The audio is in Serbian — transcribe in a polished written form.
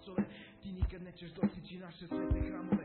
fasole. Ti nikad nećeš dostići naše svete hramove.